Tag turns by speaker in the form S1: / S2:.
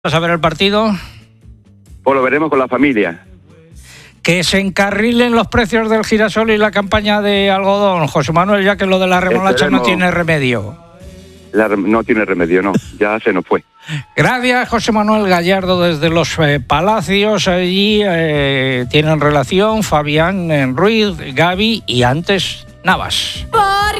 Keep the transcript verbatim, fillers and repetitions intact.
S1: ¿Vas a ver el partido?
S2: Pues lo veremos con la familia.
S1: Que se encarrilen los precios del girasol y la campaña de algodón, José Manuel, ya que lo de la remolacha Esperemos. no tiene remedio.
S2: La, no tiene remedio, no, ya se nos fue.
S1: Gracias, José Manuel Gallardo, desde los eh, Palacios. Allí eh, tienen relación Fabián Ruiz, Gaby y antes Navas.